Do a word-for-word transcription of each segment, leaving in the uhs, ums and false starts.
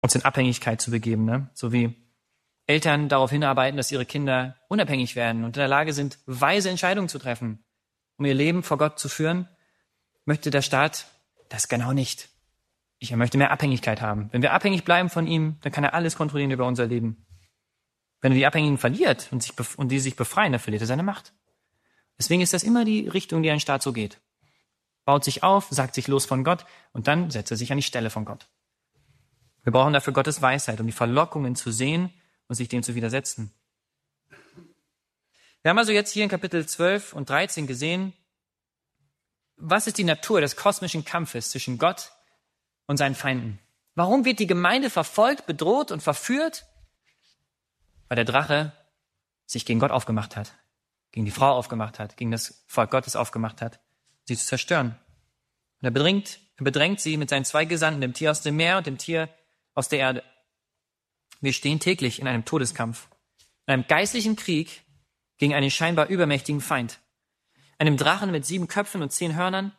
uns in Abhängigkeit zu begeben, ne? So wie Eltern darauf hinarbeiten, dass ihre Kinder unabhängig werden und in der Lage sind, weise Entscheidungen zu treffen, um ihr Leben vor Gott zu führen, möchte der Staat das genau nicht. Er möchte mehr Abhängigkeit haben. Wenn wir abhängig bleiben von ihm, dann kann er alles kontrollieren über unser Leben. Wenn er die Abhängigen verliert und, sich bef- und die sich befreien, dann verliert er seine Macht. Deswegen ist das immer die Richtung, die ein Staat so geht. Baut sich auf, sagt sich los von Gott und dann setzt er sich an die Stelle von Gott. Wir brauchen dafür Gottes Weisheit, um die Verlockungen zu sehen und sich dem zu widersetzen. Wir haben also jetzt hier in Kapitel zwölf und dreizehn gesehen, was ist die Natur des kosmischen Kampfes zwischen Gott und seinen Feinden? Warum wird die Gemeinde verfolgt, bedroht und verführt? Weil der Drache sich gegen Gott aufgemacht hat, gegen die Frau aufgemacht hat, gegen das Volk Gottes aufgemacht hat, sie zu zerstören. Und er bedrängt, er bedrängt sie mit seinen zwei Gesandten, dem Tier aus dem Meer und dem Tier aus der Erde. Wir stehen täglich in einem Todeskampf, in einem geistlichen Krieg gegen einen scheinbar übermächtigen Feind. Einem Drachen mit sieben Köpfen und zehn Hörnern,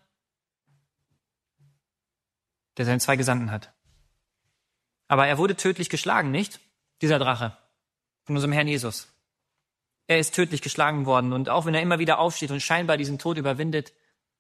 der seine zwei Gesandten hat. Aber er wurde tödlich geschlagen, nicht? Dieser Drache von unserem Herrn Jesus. Er ist tödlich geschlagen worden und auch wenn er immer wieder aufsteht und scheinbar diesen Tod überwindet,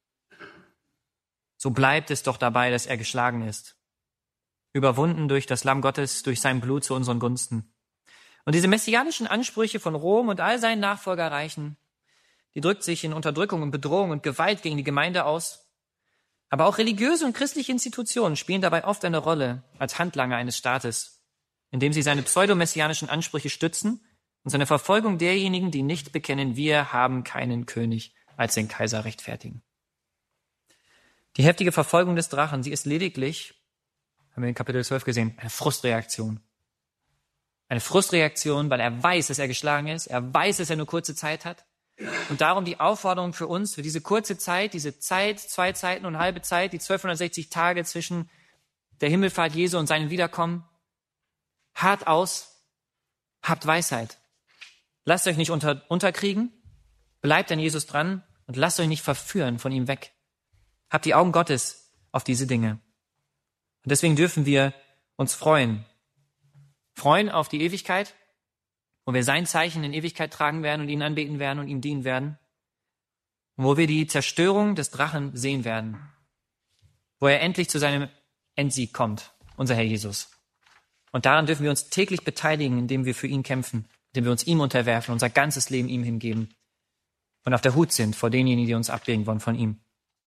so bleibt es doch dabei, dass er geschlagen ist. Überwunden durch das Lamm Gottes, durch sein Blut zu unseren Gunsten. Und diese messianischen Ansprüche von Rom und all seinen Nachfolgerreichen, die drückt sich in Unterdrückung und Bedrohung und Gewalt gegen die Gemeinde aus. Aber auch religiöse und christliche Institutionen spielen dabei oft eine Rolle als Handlanger eines Staates, indem sie seine pseudomessianischen Ansprüche stützen und seine Verfolgung derjenigen, die nicht bekennen, wir haben keinen König, als den Kaiser rechtfertigen. Die heftige Verfolgung des Drachen, sie ist lediglich, haben wir in Kapitel zwölf gesehen, eine Frustreaktion. Eine Frustreaktion, weil er weiß, dass er geschlagen ist, er weiß, dass er nur kurze Zeit hat. Und darum die Aufforderung für uns, für diese kurze Zeit, diese Zeit, zwei Zeiten und halbe Zeit, die zwölfhundertsechzig Tage zwischen der Himmelfahrt Jesu und seinem Wiederkommen, hart aus, habt Weisheit. Lasst euch nicht unter, unterkriegen, bleibt an Jesus dran und lasst euch nicht verführen von ihm weg. Habt die Augen Gottes auf diese Dinge. Und deswegen dürfen wir uns freuen. Freuen auf die Ewigkeit, wo wir sein Zeichen in Ewigkeit tragen werden und ihn anbeten werden und ihm dienen werden. Und wo wir die Zerstörung des Drachen sehen werden. Wo er endlich zu seinem Endsieg kommt, unser Herr Jesus. Und daran dürfen wir uns täglich beteiligen, indem wir für ihn kämpfen, indem wir uns ihm unterwerfen, unser ganzes Leben ihm hingeben und auf der Hut sind vor denjenigen, die uns abbringen wollen von ihm.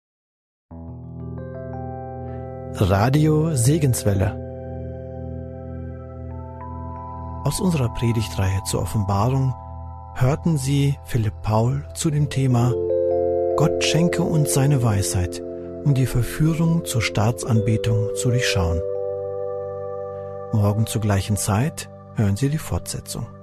Radio Segenswelle. Aus unserer Predigtreihe zur Offenbarung hörten Sie Philipp Paul zu dem Thema Gott schenke uns seine Weisheit, um die Verführung zur Staatsanbetung zu durchschauen. Morgen zur gleichen Zeit hören Sie die Fortsetzung.